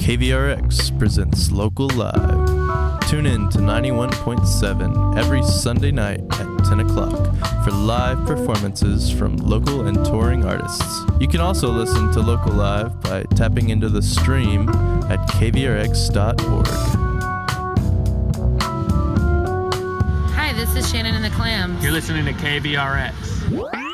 KVRX presents Local Live. Tune in to 91.7 every Sunday night at 10 o'clock for live performances from local and touring artists. You can also listen to Local Live by tapping into the stream at kvrx.org. Hi, this is Shannon and the Clams. You're listening to KVRX.